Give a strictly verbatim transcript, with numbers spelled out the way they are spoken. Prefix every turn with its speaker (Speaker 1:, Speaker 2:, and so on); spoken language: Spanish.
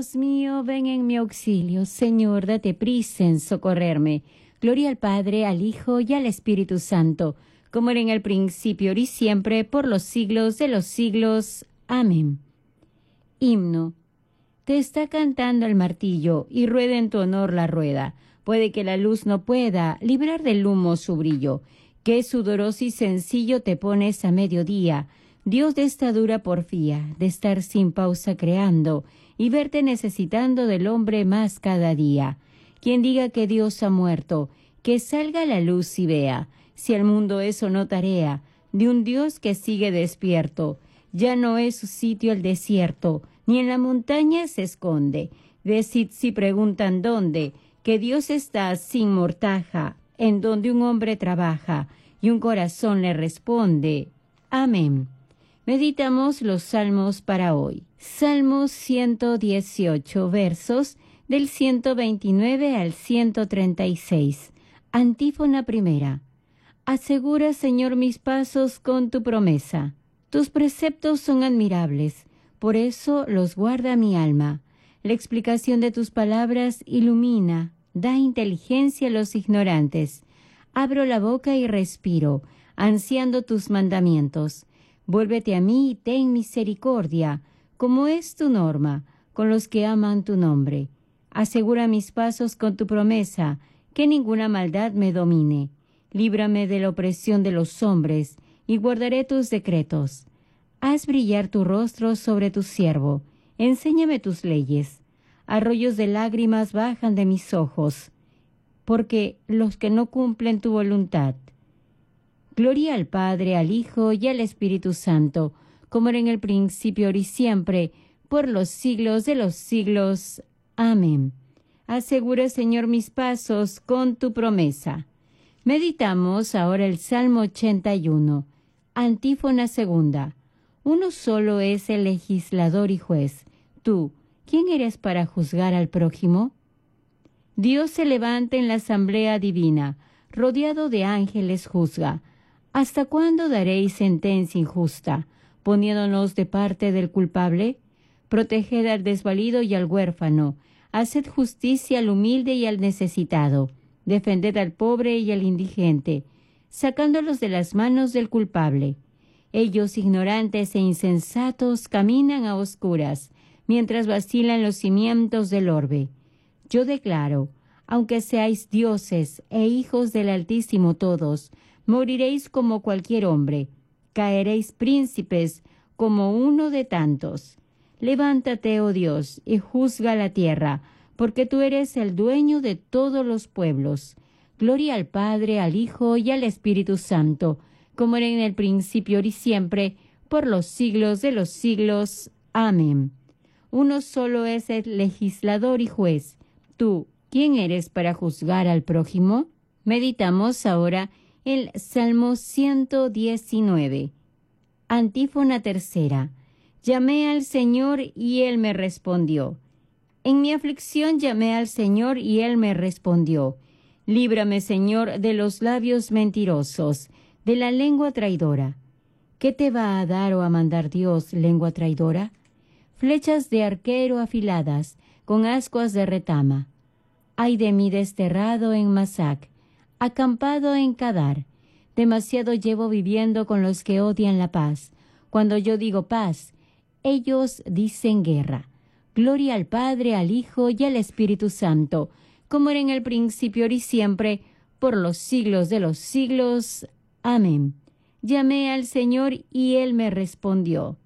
Speaker 1: Dios mío, ven en mi auxilio. Señor, date prisa en socorrerme. Gloria al Padre, al Hijo y al Espíritu Santo, como era en el principio, ahora y siempre, por los siglos de los siglos. Amén. Himno. Te está cantando el martillo, y rueda en tu honor la rueda. Puede que la luz no pueda librar del humo su brillo. Qué sudoroso y sencillo te pones a mediodía, Dios de esta dura porfía, de estar sin pausa creando, y verte necesitando del hombre más cada día. Quien diga que Dios ha muerto, que salga la luz y vea, si el mundo eso no tarea, de un Dios que sigue despierto. Ya no es su sitio el desierto, ni en la montaña se esconde. Decid si preguntan dónde, que Dios está sin mortaja, en donde un hombre trabaja, y un corazón le responde. Amén. Meditamos los salmos para hoy. Salmos ciento dieciocho, versos del ciento veintinueve al ciento treinta y seis. Antífona primera. Asegura, Señor, mis pasos con tu promesa. Tus preceptos son admirables, por eso los guarda mi alma. La explicación de tus palabras ilumina, da inteligencia a los ignorantes. Abro la boca y respiro, ansiando tus mandamientos. Vuélvete a mí y ten misericordia, como es tu norma, con los que aman tu nombre. Asegura mis pasos con tu promesa, que ninguna maldad me domine. Líbrame de la opresión de los hombres, y guardaré tus decretos. Haz brillar tu rostro sobre tu siervo, enséñame tus leyes. Arroyos de lágrimas bajan de mis ojos, porque los que no cumplen tu voluntad. Gloria al Padre, al Hijo y al Espíritu Santo, como era en el principio, ahora y siempre, por los siglos de los siglos. Amén. Asegura, Señor, mis pasos con tu promesa. Meditamos ahora el Salmo ochenta y uno. Antífona segunda. Uno solo es el legislador y juez. Tú, ¿quién eres para juzgar al prójimo? Dios se levanta en la asamblea divina, rodeado de ángeles juzga. ¿Hasta cuándo daréis sentencia injusta, poniéndonos de parte del culpable? Proteged al desvalido y al huérfano, haced justicia al humilde y al necesitado, defended al pobre y al indigente, sacándolos de las manos del culpable. Ellos, ignorantes e insensatos, caminan a oscuras, mientras vacilan los cimientos del orbe. Yo declaro, aunque seáis dioses e hijos del Altísimo todos, moriréis como cualquier hombre, caeréis príncipes como uno de tantos. Levántate, oh Dios, y juzga la tierra, porque tú eres el dueño de todos los pueblos. Gloria al Padre, al Hijo y al Espíritu Santo, como era en el principio, ahora y siempre, por los siglos de los siglos. Amén. Uno solo es el legislador y juez. Tú, ¿quién eres para juzgar al prójimo? Meditamos ahora el Salmo ciento diecinueve. Antífona tercera. Llamé al Señor y Él me respondió. En mi aflicción llamé al Señor y Él me respondió. Líbrame, Señor, de los labios mentirosos, de la lengua traidora. ¿Qué te va a dar o a mandar Dios, lengua traidora? Flechas de arquero afiladas, con ascuas de retama. Ay de mí desterrado en Masac, acampado en Cadar. Demasiado llevo viviendo con los que odian la paz. Cuando yo digo paz, ellos dicen guerra. Gloria al Padre, al Hijo y al Espíritu Santo, como era en el principio, ahora y siempre, por los siglos de los siglos. Amén. Llamé al Señor y Él me respondió.